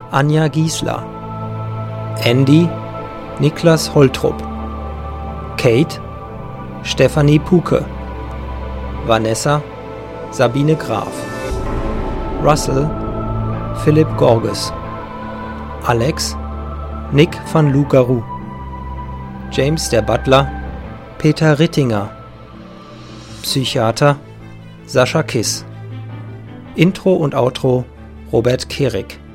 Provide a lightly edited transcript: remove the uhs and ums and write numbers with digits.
Anja Giesler. Andy Niklas Holtrup. Kate Stefanie Puke. Vanessa Sabine Graf. Russell Philipp Gorges. Alex Nick van Lugaru. James der Butler Peter Rittinger. Psychiater Sascha Kiss. Intro und Outro Robert Kehrig.